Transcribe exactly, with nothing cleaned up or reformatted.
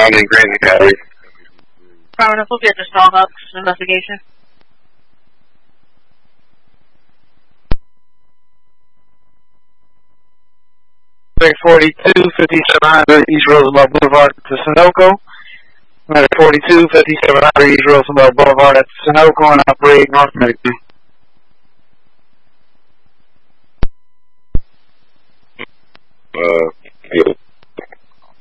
Responding, Grant Academy. Prominent will get the Starbucks investigation. Medic forty-two, fifty-seven hundred East Roosevelt Boulevard to Sunoco. Medic forty-two, fifty-seven hundred East Roosevelt Boulevard at Sunoco and operate North Medic. Uh, field.